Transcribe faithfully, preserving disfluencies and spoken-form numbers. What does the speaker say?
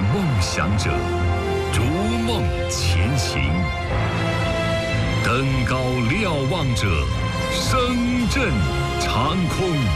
梦想者，逐梦前行。登高瞭望者，声震长空。